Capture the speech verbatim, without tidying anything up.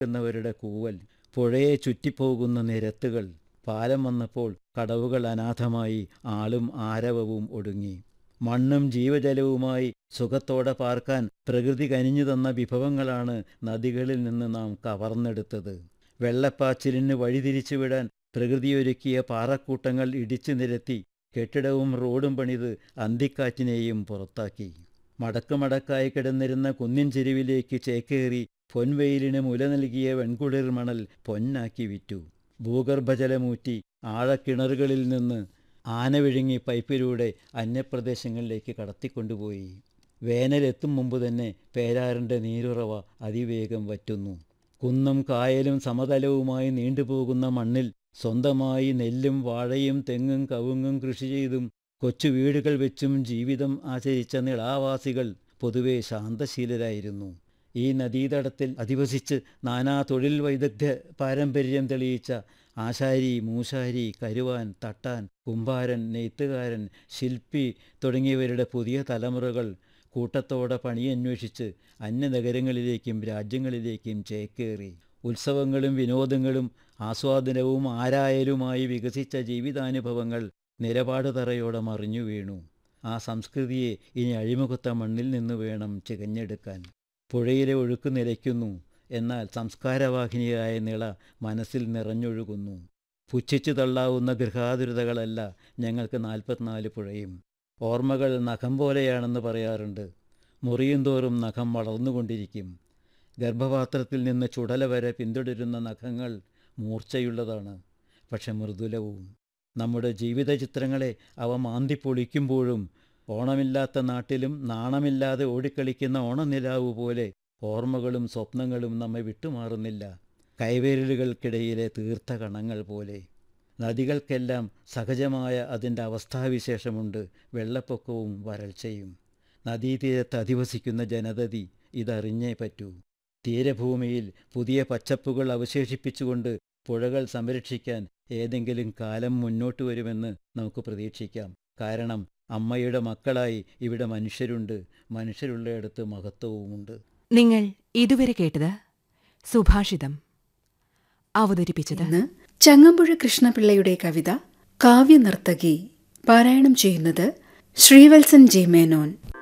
എന്നവരുടെ കൂവൽ, പുഴയെ ചുറ്റിപ്പോകുന്ന നിരത്തുകൾ. പാലം വന്നപ്പോൾ കടവുകൾ അനാഥമായി, ആളും ആരവവും ഒടുങ്ങി. മണ്ണും ജീവജലവുമായി സുഖത്തോടെ പാർക്കാൻ പ്രകൃതി കനിഞ്ഞു തന്ന വിഭവങ്ങളാണ് നദികളിൽ നിന്ന് നാം കവർന്നെടുത്തത്. വെള്ളപ്പാച്ചിലിന് വഴിതിരിച്ചുവിടാൻ പ്രകൃതിയൊരുക്കിയ പാറക്കൂട്ടങ്ങൾ ഇടിച്ചു നിരത്തി കെട്ടിടവും റോഡും പണിത് അന്തിക്കാറ്റിനെയും പുറത്താക്കി. മടക്കുമടക്കായി കിടന്നിരുന്ന കുന്നിൻ ചെരുവിലേക്ക് ചേക്കേറി പൊൻവെയിലിന് മുല നൽകിയ വെൺകുളിർ മണൽ പൊന്നാക്കി വിറ്റു. ഭൂഗർഭജലമൂറ്റി ആഴക്കിണറുകളിൽ നിന്ന് ആന വിഴുങ്ങി പൈപ്പിലൂടെ അന്യപ്രദേശങ്ങളിലേക്ക് കടത്തിക്കൊണ്ടുപോയി. വേനലെത്തും മുമ്പ് തന്നെ പേരാറിൻ്റെ നീരുറവ അതിവേഗം വറ്റുന്നു. കുന്നും കായലും സമതലവുമായി നീണ്ടുപോകുന്ന മണ്ണിൽ സ്വന്തമായി നെല്ലും വാഴയും തെങ്ങും കവുങ്ങും കൃഷി ചെയ്തും കൊച്ചു വീടുകൾ വെച്ചും ജീവിതം ആചരിച്ച നിളാവാസികൾ പൊതുവെ ശാന്തശീലരായിരുന്നു. ഈ നദീതടത്തിൽ അധിവസിച്ച് നാനാ തൊഴിൽ വൈദഗ്ധ്യ പാരമ്പര്യം തെളിയിച്ച ആശാരി, മൂശാരി, കരുവാൻ, തട്ടാൻ, കുമ്പാരൻ, നെയ്ത്തുകാരൻ, ശില്പി തുടങ്ങിയവരുടെ പുതിയ തലമുറകൾ കൂട്ടത്തോടെ പണിയന്വേഷിച്ച് അന്യനഗരങ്ങളിലേക്കും രാജ്യങ്ങളിലേക്കും ചേക്കേറി. ഉത്സവങ്ങളും വിനോദങ്ങളും ആസ്വാദനവും ആരായലുമായി വികസിച്ച ജീവിതാനുഭവങ്ങൾ നിലപാട് തറയോടെ മറിഞ്ഞു വീണു. ആ സംസ്കൃതിയെ ഇനി അഴിമുഖത്ത മണ്ണിൽ നിന്ന് വേണം ചികഞ്ഞെടുക്കാൻ. പുഴയിലെ ഒഴുക്ക് നിലയ്ക്കുന്നു, എന്നാൽ സംസ്കാരവാഹിനിയായ നിള മനസ്സിൽ നിറഞ്ഞൊഴുകുന്നു. പുച്ഛിച്ചു തള്ളാവുന്ന ഗൃഹാതുരതകളല്ല ഞങ്ങൾക്ക് നാൽപ്പത്തിനാല് പുഴയും. ഓർമ്മകൾ നഖം പോലെയാണെന്ന് പറയാറുണ്ട്. മുറിയും തോറും നഖം വളർന്നുകൊണ്ടിരിക്കും. ഗർഭപാത്രത്തിൽ നിന്ന് ചുടല വരെ പിന്തുടരുന്ന നഖങ്ങൾ മൂർച്ചയുള്ളതാണ്, പക്ഷെ മൃദുലവും. നമ്മുടെ ജീവിത ചിത്രങ്ങളെ അവ മാന്തിപ്പൊളിക്കുമ്പോഴും ഓണമില്ലാത്ത നാട്ടിലും നാണമില്ലാതെ ഓടിക്കളിക്കുന്ന ഓണനിലാവ് പോലെ ഓർമ്മകളും സ്വപ്നങ്ങളും നമ്മെ വിട്ടുമാറുന്നില്ല, കൈവിരലുകൾക്കിടയിലെ തീർത്ത കണങ്ങൾ പോലെ. നദികൾക്കെല്ലാം സഹജമായ അതിൻ്റെ അവസ്ഥാവിശേഷമുണ്ട്, വെള്ളപ്പൊക്കവും വരൾച്ചയും. നദീതീരത്ത് അധിവസിക്കുന്ന ജനതതി ഇതറിഞ്ഞേ പറ്റൂ. തീരഭൂമിയിൽ പുതിയ പച്ചപ്പുകൾ അവശേഷിപ്പിച്ചുകൊണ്ട് പുഴകൾ സംരക്ഷിക്കാൻ ഏതെങ്കിലും കാലം മുന്നോട്ട് വരുമെന്ന് നമുക്ക് പ്രതീക്ഷിക്കാം. കാരണം അമ്മയുടെ മക്കളായി ഇവിടെ മനുഷ്യരുണ്ട്, മനുഷ്യരുള്ളയിടത്ത് മഹത്വവുമുണ്ട്. നിങ്ങൾ ഇതുവരെ കേട്ടത് സുഭാഷിതം. അവതരിപ്പിച്ചത് ചങ്ങമ്പുഴ കൃഷ്ണപിള്ളയുടെ കവിത കാവ്യനർത്തകി. പാരായണം ചെയ്യുന്നത് ശ്രീവത്സൻ ജി മേനോൻ.